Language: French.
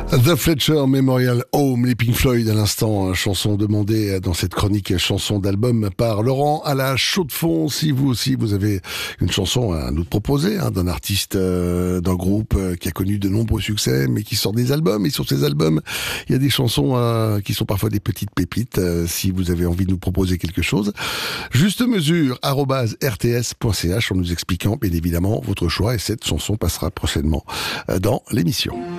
The Fletcher Memorial Home, les Pink Floyd à l'instant, chanson demandée dans cette chronique chanson d'album par Laurent à la chaux de fond. Si vous aussi vous avez une chanson à nous proposer, d'un artiste, d'un groupe qui a connu de nombreux succès mais qui sort des albums, et sur ces albums il y a des chansons qui sont parfois des petites pépites. Si vous avez envie de nous proposer quelque chose, juste mesure @rts.ch en nous expliquant bien évidemment votre choix, et cette chanson passera prochainement dans l'émission.